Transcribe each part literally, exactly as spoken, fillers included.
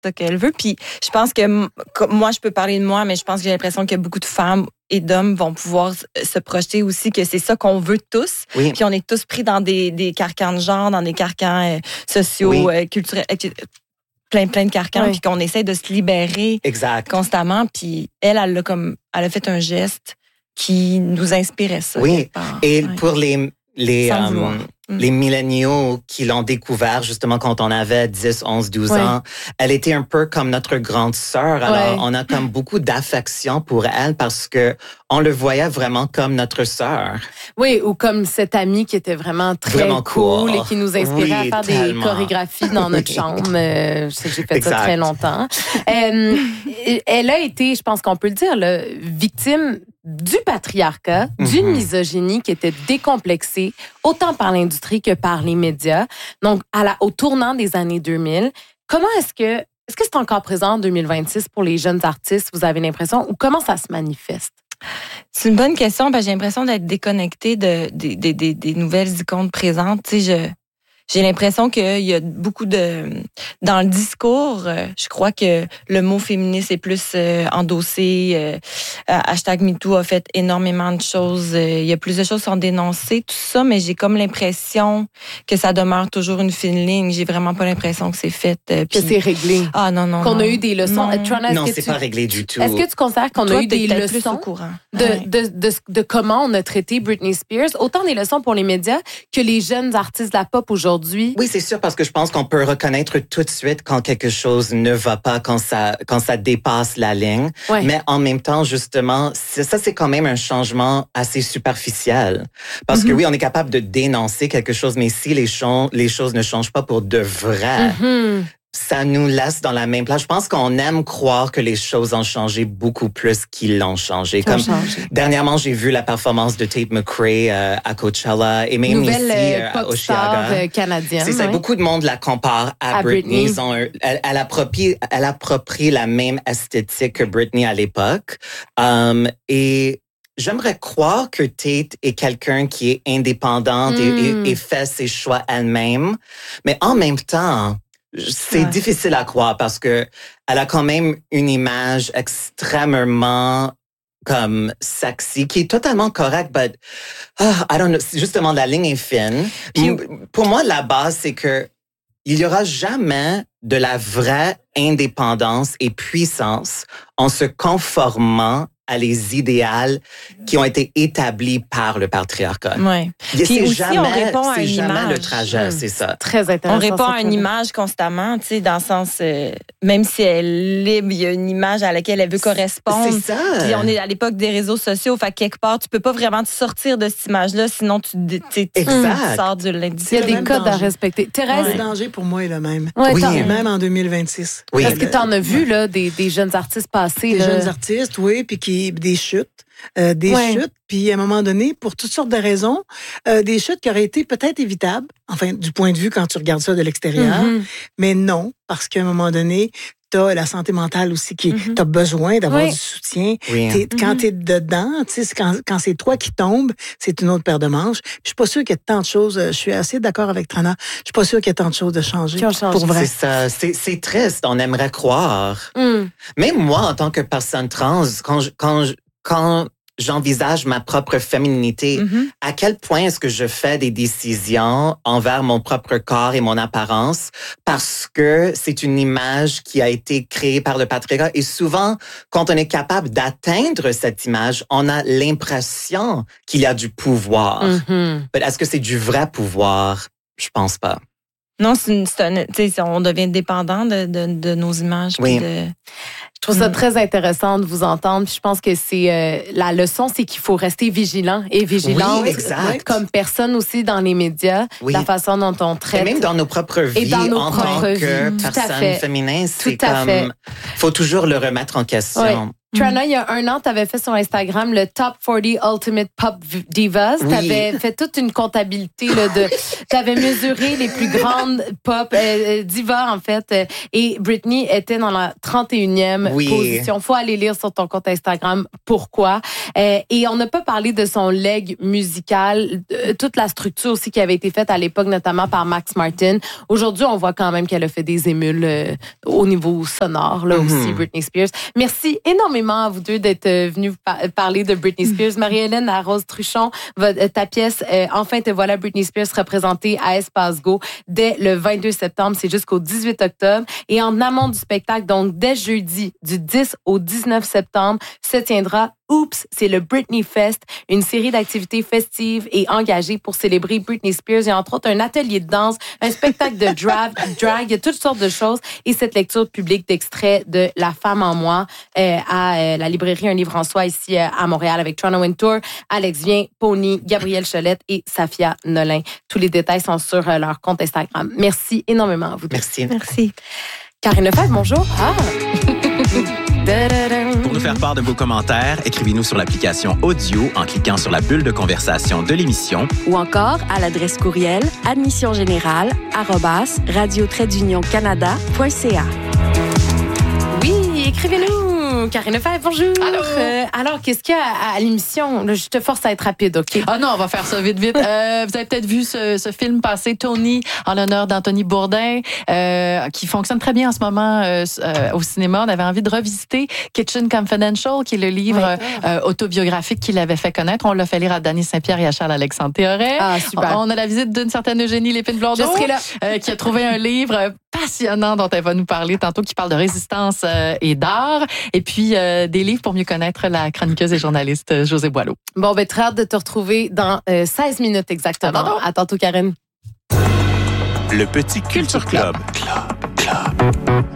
ça qu'elle veut. Puis je pense que moi, je peux parler de moi, mais je pense que j'ai l'impression que beaucoup de femmes et d'hommes vont pouvoir se projeter aussi que c'est ça qu'on veut tous. Oui. Puis on est tous pris dans des, des carcans de genre, dans des carcans euh, sociaux, Oui. euh, culturels, plein, plein de carcans, oui. puis qu'on essaie de se libérer exact. constamment. Puis elle, elle a, comme, elle a fait un geste qui nous inspirait ça. Oui, et ouais. pour les... les euh, Les milléniaux qui l'ont découvert justement quand on avait dix, onze, douze ouais. ans, elle était un peu comme notre grande sœur. Alors, ouais. on a comme beaucoup d'affection pour elle parce que on le voyait vraiment comme notre sœur. Oui, ou comme cette amie qui était vraiment très vraiment cool, cool et qui nous inspirait oui, à faire tellement. des chorégraphies dans notre chambre. Euh, je sais que j'ai fait exact. ça très longtemps. Euh, elle a été, je pense qu'on peut le dire, là, victime du patriarcat, mm-hmm. d'une misogynie qui était décomplexée, autant par l'industrie que par les médias. Donc, à la, au tournant des années deux mille, comment est-ce que, est-ce que c'est encore présent en deux mille vingt-six pour les jeunes artistes, vous avez l'impression, ou comment ça se manifeste? C'est une bonne question, parce que j'ai l'impression d'être déconnectée de, de, de, de, des nouvelles icônes présentes. Tu sais, je... J'ai l'impression qu'il y a beaucoup de... Dans le discours, je crois que le mot féministe est plus euh, endossé. Euh, hashtag MeToo a fait énormément de choses. Il y a plus de choses qui sont dénoncées, tout ça, mais j'ai comme l'impression que ça demeure toujours une fine ligne. J'ai vraiment pas l'impression que c'est fait. Euh, que c'est réglé. Ah non, non, Qu'on non. a eu des leçons. Non, Trana, non que c'est tu... pas réglé du tout. Est-ce que tu considères qu'on Toi, a eu des leçons plus au courant. de, Ouais. de, de, de, de comment on a traité Britney Spears? Autant des leçons pour les médias que les jeunes artistes de la pop aujourd'hui. Oui, c'est sûr, parce que je pense qu'on peut reconnaître tout de suite quand quelque chose ne va pas, quand ça, quand ça dépasse la ligne. Ouais. Mais en même temps, justement, c'est, ça, c'est quand même un changement assez superficiel. Parce mm-hmm. que oui, on est capable de dénoncer quelque chose, mais si les, cho- les choses ne changent pas pour de vrai, Mm-hmm. ça nous laisse dans la même place. Je pense qu'on aime croire que les choses ont changé beaucoup plus qu'ils l'ont changé. Comme changé. Dernièrement, j'ai vu la performance de Tate McRae euh, à Coachella et même Nouvelle ici euh, euh, pop au star Chiaga. euh, canadienne. C'est ça. Ouais. Beaucoup de monde la compare à, À Britney. Britney. Ils ont un, elle, elle, approprie, elle approprie la même esthétique que Britney à l'époque. Um, et j'aimerais croire que Tate est quelqu'un qui est indépendante mm. et, et, et fait ses choix elle-même. Mais en même temps, c'est ouais. difficile à croire parce que elle a quand même une image extrêmement comme sexy, qui est totalement correcte, but oh, I don't know, justement la ligne est fine. Puis pour moi, la base, c'est que il y aura jamais de la vraie indépendance et puissance en se conformant à les idéaux qui ont été établis par le patriarcat. Ouais. C'est Puis aussi, jamais, on répond à c'est une jamais image. le trajet, mmh. c'est ça. Très intéressant. On répond à une image constamment, tu sais, dans le sens, euh, même si elle est libre, il y a une image à laquelle elle veut correspondre. C'est ça. Puis on est à l'époque des réseaux sociaux, fait quelque part, tu peux pas vraiment te sortir de cette image-là, sinon tu, tu, tu, tu sors de l'industrie. Il y a des codes danger. à respecter. Thérèse, ouais. Le danger pour moi est le même. Ouais, oui. Même en deux mille vingt-six. Oui. Est-ce que tu en as vu là, des, des jeunes artistes passer? Des là? jeunes artistes, oui, puis qui des chutes. Euh, des ouais. chutes, puis à un moment donné, pour toutes sortes de raisons, euh, des chutes qui auraient été peut-être évitables, enfin, du point de vue quand tu regardes ça de l'extérieur, mm-hmm. mais non, parce qu'à un moment donné, t'as la santé mentale aussi qui mm-hmm. t'as besoin d'avoir oui. du soutien. Oui. T'es, mm-hmm. Quand t'es dedans, tu sais, quand, quand c'est toi qui tombes, c'est une autre paire de manches. Je suis pas sûre qu'il y ait tant de choses. Je suis assez d'accord avec Trana. Je suis pas sûre qu'il y ait tant de choses de changer. Pour vrai. C'est ça. C'est, c'est triste. On aimerait croire. Mm. Même moi, en tant que personne trans, quand je, quand je, quand j'envisage ma propre féminité, mm-hmm. à quel point est-ce que je fais des décisions envers mon propre corps et mon apparence parce que c'est une image qui a été créée par le patriarcat. Et souvent, quand on est capable d'atteindre cette image, on a l'impression qu'il y a du pouvoir. Mm-hmm. Mais est-ce que c'est du vrai pouvoir? Je pense pas. Non, c'est une, c'est un, tu sais, on devient dépendant de, de, de nos images. Oui. De... Je trouve ça mm. très intéressant de vous entendre. Puis je pense que c'est euh, la leçon, c'est qu'il faut rester vigilant et vigilante, oui, exact. Comme personne aussi dans les médias, oui. la façon dont on traite. Et même dans nos propres vies, et dans nos en propres tant que vies. personne féminine, c'est Tout à comme, fait. faut toujours le remettre en question. Oui. Trana, il y a un an, tu avais fait sur Instagram le Top quarante Ultimate Pop Divas. Tu avais oui. fait toute une comptabilité là, de. Tu avais mesuré les plus grandes pop euh, divas, en fait. Euh, et Britney était dans la trente et unième oui. position. Faut aller lire sur ton compte Instagram pourquoi. Euh, et on n'a pas parlé de son leg musical, de, toute la structure aussi qui avait été faite à l'époque, notamment par Max Martin. Aujourd'hui, on voit quand même qu'elle a fait des émules euh, au niveau sonore, là mm-hmm. aussi, Britney Spears. Merci énormément à vous deux d'être venus par- parler de Britney Spears. Marie-Hélène La Rose Truchon, votre, ta pièce euh, Enfin te voilà Britney Spears représentée à Espace Go dès le vingt-deux septembre. C'est jusqu'au dix-huit octobre. Et en amont du spectacle, donc dès jeudi, du dix au dix-neuf septembre, se tiendra Oops, c'est le Britney Fest, une série d'activités festives et engagées pour célébrer Britney Spears. Il y a entre autres un atelier de danse, un spectacle de drag, drag, il y a toutes sortes de choses. Et cette lecture publique d'extraits de La femme en moi euh, à euh, la librairie Un livre en soi ici euh, à Montréal avec Toronto Wintour, Alex Vien, Pony, Gabrielle Cholette et Safia Nolin. Tous les détails sont sur euh, leur compte Instagram. Merci énormément à vous deux. Merci. Merci. Karine Lefebvre, bonjour. Ah! Pour nous faire part de vos commentaires, écrivez-nous sur l'application Audio en cliquant sur la bulle de conversation de l'émission ou encore à l'adresse courriel admissiongénérale arobase radio trait d'union canada point c a. Oui, écrivez-nous. Karine Lefebvre, bonjour. Alors, euh, alors qu'est-ce qu'il y a à, à l'émission? Là, je te force à être rapide, OK? Ah non, on va faire ça vite, vite. Euh, vous avez peut-être vu ce, ce film passer, Tony, en l'honneur d'Anthony Bourdain, euh, qui fonctionne très bien en ce moment euh, euh, au cinéma. On avait envie de revisiter Kitchen Confidential, qui est le livre oui. euh, autobiographique qu'il avait fait connaître. On l'a fait lire à Dany Saint-Pierre et à Charles-Alexandre Théoret. Ah, super. On a la visite d'une certaine Eugénie Lépine-Blondeau, je serai là. Euh, qui a trouvé un livre passionnant dont elle va nous parler tantôt, qui parle de résistance euh, et d'art. Et puis, euh, des livres pour mieux connaître la chroniqueuse et journaliste Josée Boileau. Bon, ben, très hâte de te retrouver dans euh, seize minutes exactement. À tantôt, à tantôt Karine. Le Petit Culture Club. Club, club.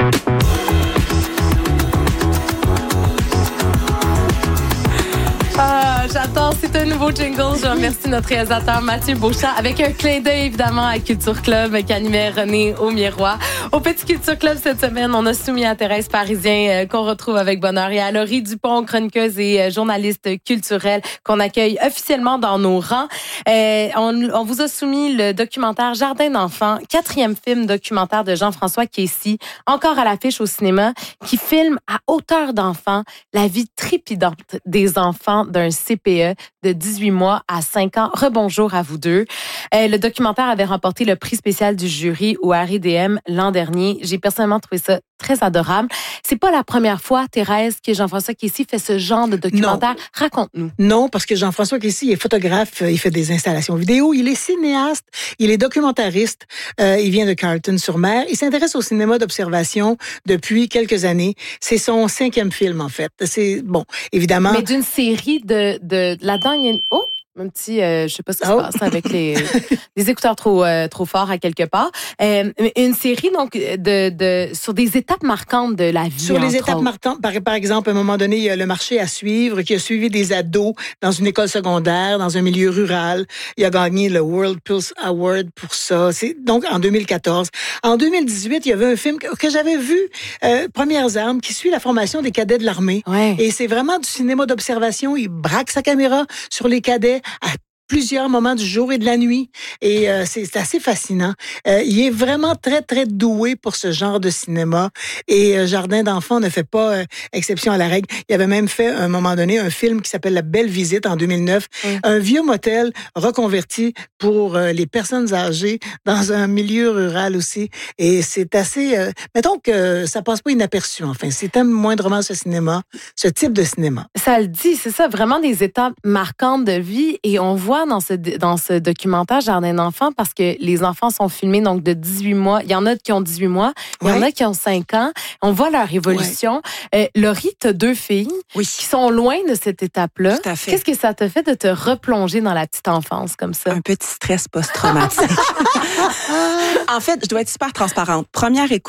Ah, j'attends, c'est un nouveau jingle. Je remercie notre réalisateur Mathieu Beauchamp avec un clin d'œil évidemment à Culture Club qu'animait René au Miroir. Au Petit Culture Club cette semaine, on a soumis à Thérèse Parisien euh, qu'on retrouve avec bonheur et à Laurie Dupont, chroniqueuse et euh, journaliste culturelle qu'on accueille officiellement dans nos rangs. Euh, on, on vous a soumis le documentaire Jardin d'enfants, quatrième film documentaire de Jean-François Casey, encore à l'affiche au cinéma, qui filme à hauteur d'enfant la vie trépidante des enfants d'un C P E de dix-huit mois à cinq ans. Rebonjour à vous deux. Euh, le documentaire avait remporté le prix spécial du jury au R I D M l'an dernier. J'ai personnellement trouvé ça très adorable. C'est pas la première fois, Thérèse, que Jean-François Casey fait ce genre de documentaire. Non. Raconte-nous. Non, parce que Jean-François Casey est photographe, il fait des installations vidéo, il est cinéaste, il est documentariste, euh, il vient de Carleton-sur-Mer. Il s'intéresse au cinéma d'observation depuis quelques années. C'est son cinquième film, en fait. C'est, bon, évidemment... Mais d'une série de... de là-dedans, il y a une... Oh! Un petit, euh, je sais pas ce qui oh. se passe avec les, les écouteurs trop euh, trop forts à quelque part. Euh, une série donc de de sur des étapes marquantes de la vie. Sur les étapes autres. marquantes, par, par exemple, à un moment donné, il y a le marché à suivre qui a suivi des ados dans une école secondaire, dans un milieu rural. Il a gagné le World Pulse Award pour ça. C'est donc en deux mille quatorze. En deux mille dix-huit, il y avait un film que, que j'avais vu, euh, Premières armes, qui suit la formation des cadets de l'armée. Ouais. Et c'est vraiment du cinéma d'observation. Il braque sa caméra sur les cadets à plusieurs moments du jour et de la nuit. Et euh, c'est, c'est assez fascinant. Euh, il est vraiment très, très doué pour ce genre de cinéma. Et euh, Jardin d'enfants ne fait pas euh, exception à la règle. Il avait même fait, à un moment donné, un film qui s'appelle La Belle Visite en deux mille neuf. Mm. Un vieux motel reconverti pour euh, les personnes âgées dans un milieu rural aussi. Et c'est assez... Euh, mettons que ça passe pas inaperçu, enfin. Si t'aimes moindrement ce cinéma, ce type de cinéma. Ça le dit, c'est ça, vraiment des étapes marquantes de vie. Et on voit dans ce, dans ce documentaire Jardin d'enfants, parce que les enfants sont filmés donc de dix-huit mois. Il y en a qui ont dix-huit mois, il y ouais. en a qui ont cinq ans. On voit leur évolution. Ouais. Euh, Laurie, tu as deux filles oui. qui sont loin de cette étape-là. Tout à fait. Qu'est-ce que ça te fait de te replonger dans la petite enfance comme ça? Un petit stress post-traumatique. En fait, je dois être super transparente. Première écoute,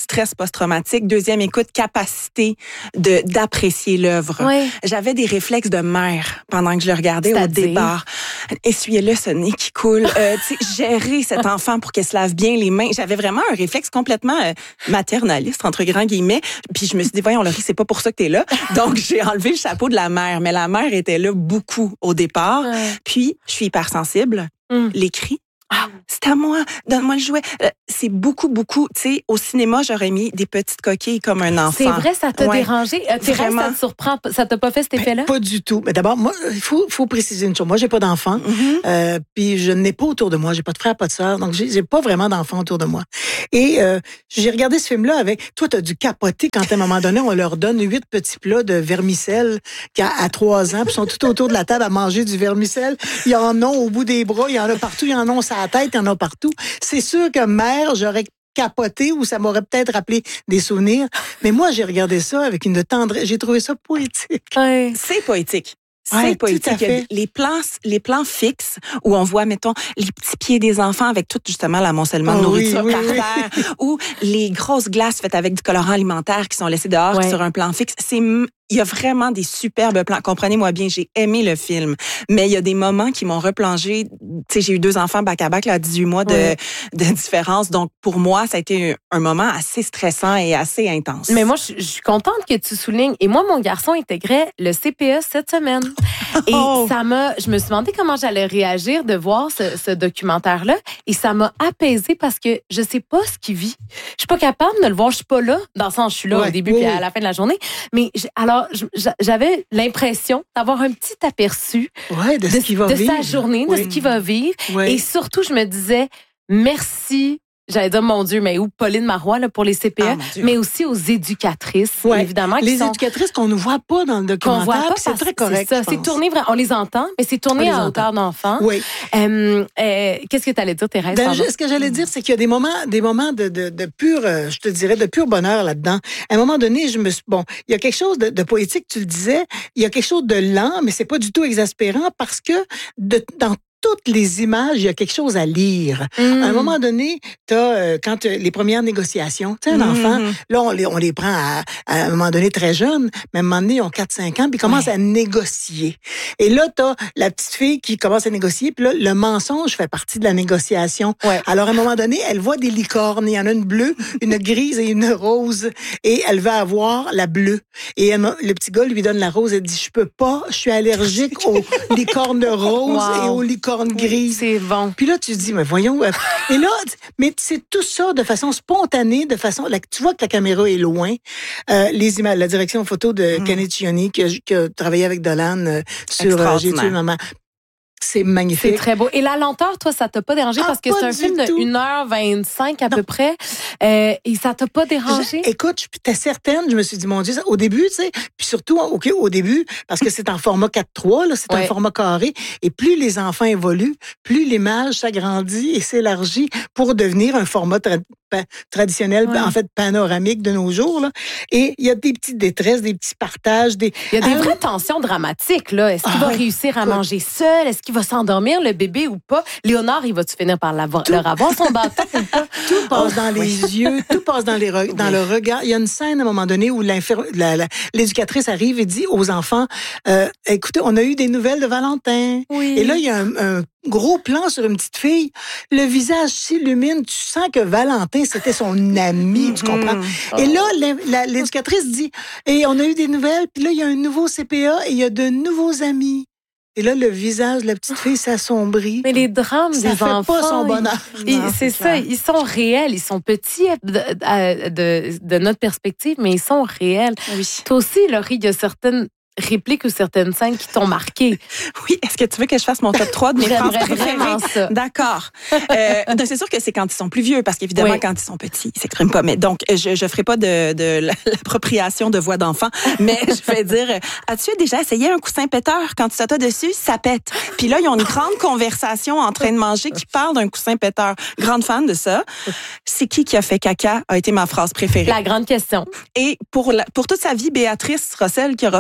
stress post-traumatique. Deuxième écoute, capacité de d'apprécier l'œuvre. Ouais. J'avais des réflexes de mère pendant que je le regardais au C'est-à-dire? départ. Essuyez-le, ce nez qui coule. Euh, tu sais, gérer cet enfant pour qu'elle se lave bien les mains. J'avais vraiment un réflexe complètement euh, maternaliste, entre grands guillemets. Puis je me suis dit, voyons, Laurie, c'est pas pour ça que t'es là. Donc, j'ai enlevé le chapeau de la mère. Mais la mère était là beaucoup au départ. Ouais. Puis, je suis hypersensible. Mm. Les cris. Ah, c'est à moi, donne-moi le jouet. Euh, c'est beaucoup, beaucoup. Tu sais, au cinéma, j'aurais mis des petites coquilles comme un enfant. C'est vrai, ça t'a Ouais. dérangé? Euh, Thérèse, Vraiment. ça te surprend? Ça t'a pas fait cet effet-là? Pas du tout. Mais d'abord, moi, il faut, faut préciser une chose. Moi, j'ai pas d'enfant. Mhm. Euh, puis je n'ai pas autour de moi. J'ai pas de frère, pas de sœur. Donc, j'ai, j'ai pas vraiment d'enfants autour de moi. Et euh, j'ai regardé ce film-là avec... Toi, t'as dû capoter quand, à un moment donné, on leur donne huit petits plats de vermicelle qui, à, à trois ans, puis sont tout autour de la table à manger du vermicelle. Il y en a au bout des bras, il y en a partout, il y en a sur la tête, il y en a partout. C'est sûr que mère, j'aurais capoté ou ça m'aurait peut-être rappelé des souvenirs. Mais moi, j'ai regardé ça avec une tendresse. J'ai trouvé ça poétique. Ouais. C'est poétique. C'est Ouais, poétique. tout à Il y a fait. les plans, les plans fixes où on voit, mettons, les petits pieds des enfants avec tout justement l'amoncellement de Oh oui, nourriture oui, par oui. terre, ou les grosses glaces faites avec du colorant alimentaire qui sont laissées dehors Ouais. sur un plan fixe. C'est il y a vraiment des superbes plans. Comprenez-moi bien, j'ai aimé le film, mais il y a des moments qui m'ont replongé. Tu sais, j'ai eu deux enfants back-à-back, là, à dix-huit mois de, Ouais. de différence. Donc, pour moi, ça a été un moment assez stressant et assez intense. Mais moi, je je suis contente que tu soulignes. Et moi, mon garçon intégrait le C P E cette semaine. Et Oh! ça m'a, je me suis demandé comment j'allais réagir de voir ce, ce documentaire-là. Et ça m'a apaisée parce que je sais pas ce qu'il vit. Je suis pas capable de le voir. Je suis pas là. Dans le sens, je suis là Ouais, au début oui, puis oui. à la fin de la journée. Mais je- alors, je- j'avais l'impression d'avoir un petit aperçu Ouais, de de, ce qu'il va de vivre. sa journée, de Oui. ce qu'il va vivre. Ouais. Et surtout, je me disais, merci. J'allais dire, mon Dieu, mais où Pauline Marois là, pour les C P E, Ah, mon Dieu. mais aussi aux éducatrices, Ouais. évidemment, qui Les sont... éducatrices qu'on ne voit pas dans le qu'on documentaire, voit pas puis c'est parce très que correct. c'est ça, je c'est pense. tourné, vra- on les entend, mais c'est tourné On les à entend. hauteur d'enfant. Oui. Euh, euh, Qu'est-ce que tu allais dire, Thérèse? Ben, pardon? je- ce que j'allais dire, c'est qu'il y a des moments, des moments de, de, de pur, euh, je te dirais, de pur bonheur là-dedans. À un moment donné, je me suis, bon, il y a quelque chose de, de poétique, tu le disais, il y a quelque chose de lent, mais c'est pas du tout exaspérant parce que de, dans toutes les images, il y a quelque chose à lire. Mm. À un moment donné, t'as euh, quand euh, les premières négociations, tu sais, un Mhm. enfant, là, on les, on les prend à, à un moment donné très jeunes, mais à un moment donné, ils ont quatre cinq ans, puis ils commencent à négocier. Et là, t'as la petite fille qui commence à négocier, puis là, le mensonge fait partie de la négociation. Ouais. Alors, à un moment donné, elle voit des licornes. Il y en a une bleue, une grise et une rose. Et elle va avoir la bleue. Et elle m'a- le petit gars lui donne la rose. Elle dit, je peux pas, je suis allergique aux licornes roses Wow. et aux licornes grises. C'est bon. Puis là, tu te dis, mais voyons. euh, et là, mais c'est tout ça de façon spontanée, de façon. La, tu vois que la caméra est loin. Euh, les images, la direction photo de Mm. Kenneth Chioni, qui a, qui a travaillé avec Dolan euh, sur euh, J'ai Extraordinaire. tué maman. C'est magnifique. C'est très beau. Et la lenteur, toi, ça t'a pas dérangé Ah, parce que pas c'est un du film de tout. une heure vingt-cinq à Non. peu près. Euh, et ça t'a pas dérangé? Je- écoute, j'étais certaine, je me suis dit, mon Dieu, ça- au début, tu sais, puis surtout, OK, au début, parce que c'est en format quatre trois, là, c'est Ouais. un format carré, et plus les enfants évoluent, plus l'image s'agrandit et s'élargit pour devenir un format tra- pa- traditionnel, Ouais. en fait, panoramique de nos jours, là. Et il y a des petites détresses, des petits partages, des... Il y a des Ah, vraies tensions dramatiques, là. Est-ce qu'il Ah, va ouais. réussir à Écoute. manger seul? Est-ce qu'il va s'endormir, le bébé, ou pas? Léonard, il va-tu finir par l'avoir- leur avoir son bâton ou pas? Tout passe dans les yeux, tout passe dans, les re- dans le regard. Il y a une scène à un moment donné où l'infir- la- la- l'éducatrice arrive et dit aux enfants, euh, écoutez, on a eu des nouvelles de Valentin. Oui. Et là, il y a un, un gros plan sur une petite fille. Le visage s'illumine. Tu sens que Valentin, c'était son ami, tu comprends? Et là, l'in- la- l'éducatrice dit, et on a eu des nouvelles, puis là, il y a un nouveau C P A et il y a de nouveaux amis. Et là, le visage de la petite fille s'assombrit. Mais les drames Ça des fait enfants... pas son bonheur. ils- Non, C'est c'est ça, clair. ils sont réels, ils sont petits de, de, de- de notre perspective, mais ils sont réels. Oui. Toi aussi, Laurie, il y a certaines répliques ou certaines scènes qui t'ont marqué. Oui, est-ce que tu veux que je fasse mon top trois de mes phrases J'aimerais préférées? vraiment ça. D'accord. Euh, donc, c'est sûr que c'est quand ils sont plus vieux, parce qu'évidemment, Oui. quand ils sont petits, ils s'expriment pas. Mais donc, je je ferai pas de, de l'appropriation de voix d'enfant, mais je vais dire, euh, as-tu déjà essayé un coussin péteur? Quand tu t'attends dessus, ça pète. Puis là, ils ont une grande conversation en train de manger qui parle d'un coussin péteur. Grande fan de ça. C'est qui qui a fait caca a été ma phrase préférée. La grande question. Et pour, la, pour toute sa vie, Béatrice Rossel, qui aura fait caca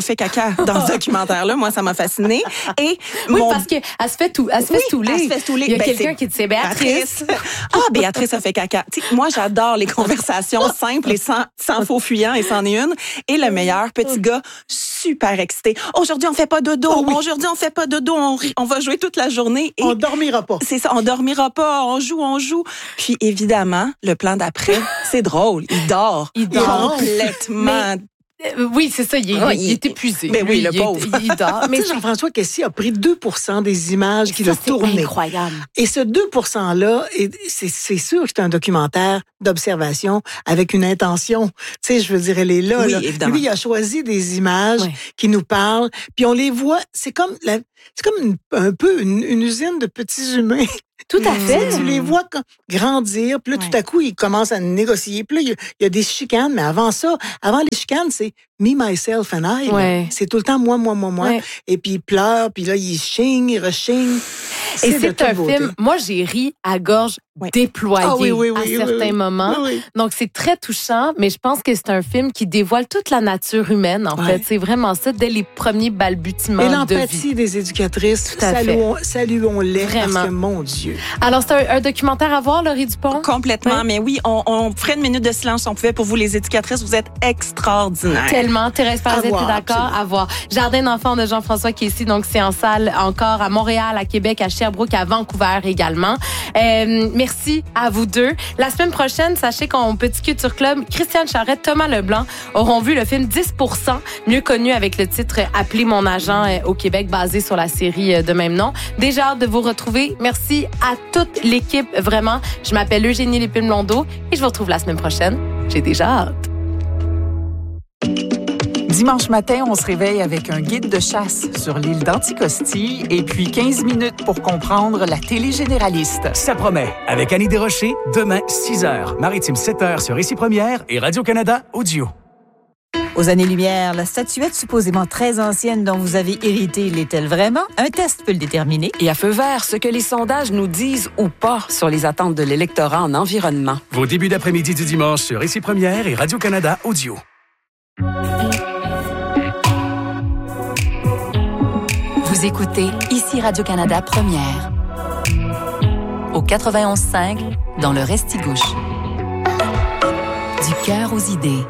caca dans ce documentaire-là. Moi, ça m'a fascinée. Et oui, mon... parce qu'elle se fait tout, elle se fait oui, stouler. Elle se fait stouler. Il y a ben, quelqu'un qui dit, c'est Béatrice. Ah, Béatrice a fait caca. Tu sais, moi, j'adore les conversations simples et sans, sans faux fuyants, et c'en est une. Et le meilleur, petit gars, super excité. Aujourd'hui, on fait pas dodo. Oh, oui. Aujourd'hui, on fait pas dodo. On, on va jouer toute la journée. Et on dormira pas. C'est ça, on dormira pas. On joue, on joue. Puis, évidemment, le plan d'après, c'est drôle. Il dort. Il dort. Complètement. Mais... Oui, c'est ça, il est, oui, il est épuisé. Mais oui, Lui, le il pauvre. Est, il dort. Mais Jean-François Kessy a pris deux pour cent des images qu'il a tournées. C'est incroyable. Et ce deux pour cent-là, c'est, c'est sûr que c'est un documentaire d'observation avec une intention. Tu sais, je veux dire, elle est là. Oui, là. évidemment. Lui, il a choisi des images oui. qui nous parlent, puis on les voit. C'est comme, la, c'est comme une, un peu une, une usine de petits humains. Tout à fait. Tu les vois grandir, puis là, ouais. tout à coup, ils commencent à négocier. Puis là, il y, y a des chicanes, mais avant ça, avant les chicanes, c'est me, myself and I. Ouais. C'est tout le temps moi, moi, moi, moi. Ouais. Et puis ils pleurent, puis là, ils chignent, ils rechignent. Et c'est un beauté. film, moi, j'ai ri à gorge oui. déployée ah, oui, oui, oui, à oui, certains oui, oui. moments. Oui, oui. Donc, c'est très touchant, mais je pense que c'est un film qui dévoile toute la nature humaine, en ouais. fait. C'est vraiment ça, dès les premiers balbutiements de vie. Et l'empathie des éducatrices, saluons, saluons-les, vraiment. Parce que, mon Dieu. Alors, c'est un, un documentaire à voir, Laurie Dupont? Complètement, oui. mais oui, on, on ferait une minute de silence si on pouvait pour vous, les éducatrices. Vous êtes extraordinaires. Tellement. Thérèse Parzet, t'es d'accord? À voir. Jardin d'enfants de Jean-François Kessy, donc c'est en salle encore à Montréal, à Québec, à Sherbrooke, à Vancouver également. Euh, merci à vous deux. La semaine prochaine, sachez qu'en Petit Culture Club, Christiane Charette, Thomas Leblanc auront vu le film dix pour cent, mieux connu avec le titre « Appelez mon agent » au Québec, basé sur la série de même nom. Déjà hâte de vous retrouver. Merci à toute l'équipe, vraiment. Je m'appelle Eugénie Lépine-Blondeau et je vous retrouve la semaine prochaine. J'ai déjà hâte. Dimanche matin, on se réveille avec un guide de chasse sur l'île d'Anticosti et puis quinze minutes pour comprendre la télé généraliste. Ça promet. Avec Annie Desrochers, demain, six heures. Maritime, sept heures sur Ici Première et Radio-Canada Audio. Aux années-lumière, la statuette supposément très ancienne dont vous avez hérité l'est-elle vraiment? Un test peut le déterminer. Et à feu vert, ce que les sondages nous disent ou pas sur les attentes de l'électorat en environnement. Vos débuts d'après-midi du dimanche sur Ici Première et Radio-Canada Audio. Vous écoutez Ici Radio-Canada Première. Au quatre-vingt-onze cinq, dans le Restigouche. Du cœur aux idées.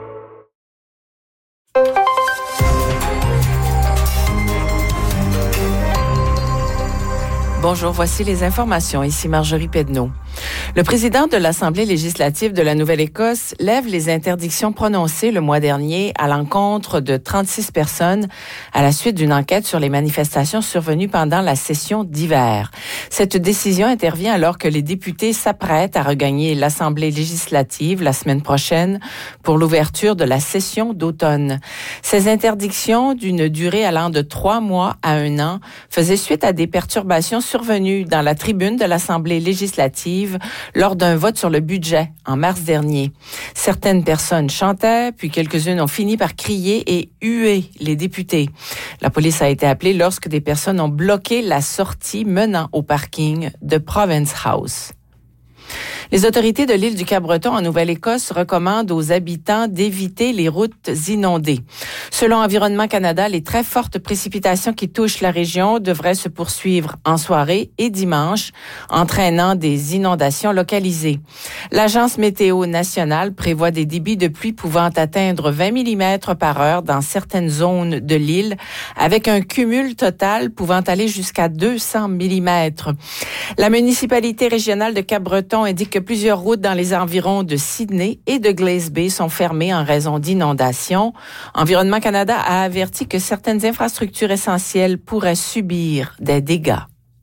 Bonjour, voici les informations. Ici Marjorie Pedneau. Le président de l'Assemblée législative de la Nouvelle-Écosse lève les interdictions prononcées le mois dernier à l'encontre de trente-six personnes à la suite d'une enquête sur les manifestations survenues pendant la session d'hiver. Cette décision intervient alors que les députés s'apprêtent à regagner l'Assemblée législative la semaine prochaine pour l'ouverture de la session d'automne. Ces interdictions, d'une durée allant de trois mois à un an, faisaient suite à des perturbations survenues dans la tribune de l'Assemblée législative lors d'un vote sur le budget en mars dernier. Certaines personnes chantaient, puis quelques-unes ont fini par crier et huer les députés. La police a été appelée lorsque des personnes ont bloqué la sortie menant au parking de Province House. Les autorités de l'île du Cap-Breton en Nouvelle-Écosse recommandent aux habitants d'éviter les routes inondées. Selon Environnement Canada, les très fortes précipitations qui touchent la région devraient se poursuivre en soirée et dimanche, entraînant des inondations localisées. L'Agence météo nationale prévoit des débits de pluie pouvant atteindre vingt millimètres par heure dans certaines zones de l'île, avec un cumul total pouvant aller jusqu'à deux cents millimètres. La municipalité régionale de Cap-Breton indique que plusieurs routes dans les environs de Sydney et de Glace Bay sont fermées en raison d'inondations. Environnement Canada a averti que certaines infrastructures essentielles pourraient subir des dégâts.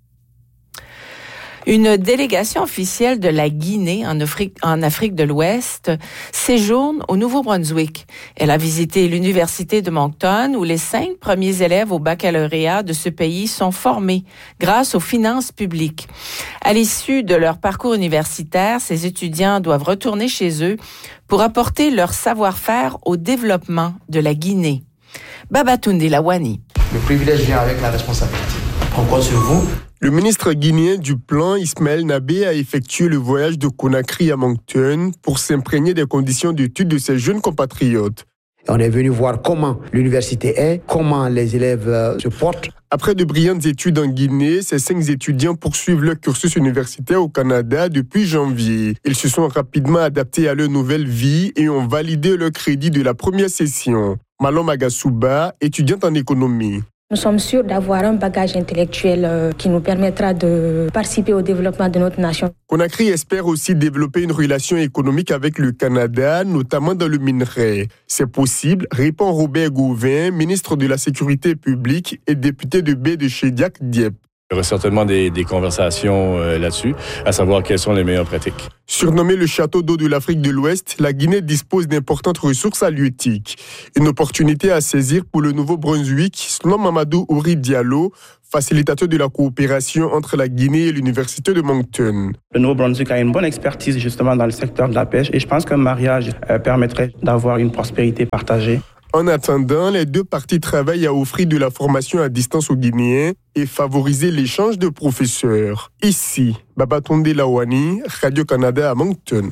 Une délégation officielle de la Guinée en Afrique, en Afrique de l'Ouest séjourne au Nouveau-Brunswick. Elle a visité l'université de Moncton où les cinq premiers élèves au baccalauréat de ce pays sont formés grâce aux finances publiques. À l'issue de leur parcours universitaire, ces étudiants doivent retourner chez eux pour apporter leur savoir-faire au développement de la Guinée. Babatunde Lawani. Le privilège vient avec la responsabilité. On compte sur vous. Le ministre guinéen du Plan, Ismaël Nabé, a effectué le voyage de Conakry à Moncton pour s'imprégner des conditions d'études de ses jeunes compatriotes. On est venu voir comment l'université est, comment les élèves euh, se portent. Après de brillantes études en Guinée, ces cinq étudiants poursuivent leur cursus universitaire au Canada depuis janvier. Ils se sont rapidement adaptés à leur nouvelle vie et ont validé leur crédit de la première session. Malom Agasuba, étudiante en économie. Nous sommes sûrs d'avoir un bagage intellectuel euh, qui nous permettra de participer au développement de notre nation. Conakry espère aussi développer une relation économique avec le Canada, notamment dans le minerai. C'est possible, répond Robert Gauvin, ministre de la Sécurité publique et député de baie de Chédiac-Dieppe. Il y aura certainement des, des conversations euh, là-dessus, à savoir quelles sont les meilleures pratiques. Surnommé le château d'eau de l'Afrique de l'Ouest, la Guinée dispose d'importantes ressources halieutiques. Une opportunité à saisir pour le Nouveau-Brunswick, selon Mamadou Ouri Diallo, facilitateur de la coopération entre la Guinée et l'Université de Moncton. Le Nouveau-Brunswick a une bonne expertise justement dans le secteur de la pêche et je pense qu'un mariage euh, permettrait d'avoir une prospérité partagée. En attendant, les deux parties travaillent à offrir de la formation à distance aux Guinéens et favoriser l'échange de professeurs. Ici, Babatonde Lawani, Radio-Canada à Moncton.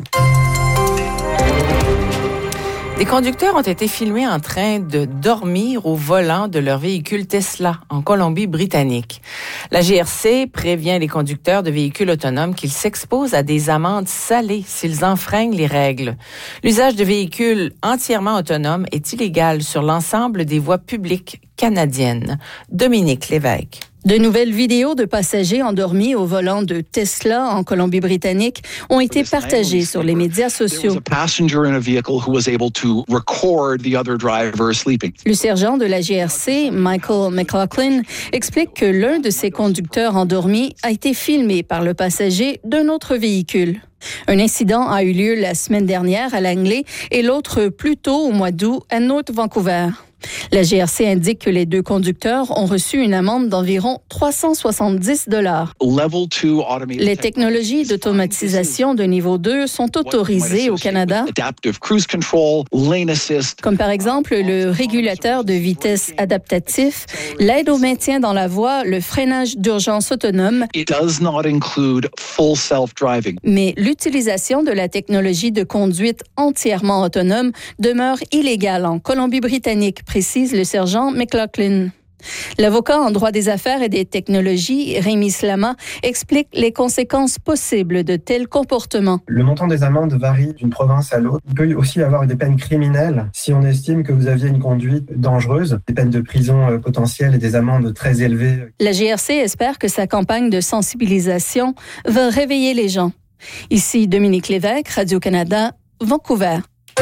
Des conducteurs ont été filmés en train de dormir au volant de leur véhicule Tesla en Colombie-Britannique. La G R C prévient les conducteurs de véhicules autonomes qu'ils s'exposent à des amendes salées s'ils enfreignent les règles. L'usage de véhicules entièrement autonomes est illégal sur l'ensemble des voies publiques canadiennes. Dominique Lévesque. De nouvelles vidéos de passagers endormis au volant de Tesla en Colombie-Britannique ont été partagées sur les médias sociaux. Le sergent de la G R C, Michael McLaughlin, explique que l'un de ses conducteurs endormis a été filmé par le passager d'un autre véhicule. Un incident a eu lieu la semaine dernière à Langley et l'autre plus tôt au mois d'août à North Vancouver. La G R C indique que les deux conducteurs ont reçu une amende d'environ trois cent soixante-dix dollars. Les technologies d'automatisation de niveau deux sont autorisées au Canada, comme par exemple le régulateur de vitesse adaptatif, l'aide au maintien dans la voie, le freinage d'urgence autonome, mais l'utilisation de la technologie de conduite entièrement autonome demeure illégale en Colombie-Britannique, précise le sergent McLaughlin. L'avocat en droit des affaires et des technologies, Rémi Slama, explique les conséquences possibles de tels comportements. Le montant des amendes varie d'une province à l'autre. Il peut aussi y avoir des peines criminelles si on estime que vous aviez une conduite dangereuse, des peines de prison potentielles et des amendes très élevées. La G R C espère que sa campagne de sensibilisation va réveiller les gens. Ici Dominique Lévesque, Radio-Canada, Vancouver.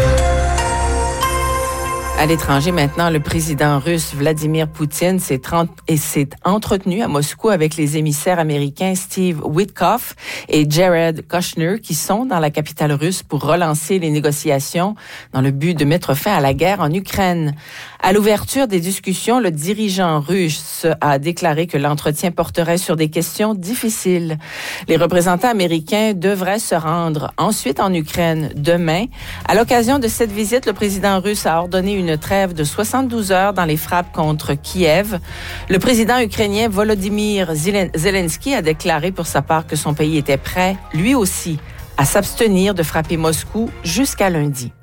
À l'étranger maintenant, le président russe Vladimir Poutine s'est, trente, et s'est entretenu à Moscou avec les émissaires américains Steve Witkoff et Jared Kushner qui sont dans la capitale russe pour relancer les négociations dans le but de mettre fin à la guerre en Ukraine. À l'ouverture des discussions, le dirigeant russe a déclaré que l'entretien porterait sur des questions difficiles. Les représentants américains devraient se rendre ensuite en Ukraine demain. À l'occasion de cette visite, le président russe a ordonné une trêve de soixante-douze heures dans les frappes contre Kiev. Le président ukrainien Volodymyr Zelensky a déclaré pour sa part que son pays était prêt, lui aussi, à s'abstenir de frapper Moscou jusqu'à lundi.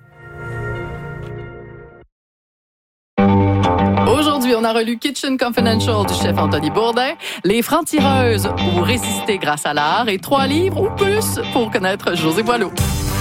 Aujourd'hui, on a relu Kitchen Confidential du chef Anthony Bourdin, Les francs-tireuses ou résister grâce à l'art et trois livres ou plus pour connaître José Boileau.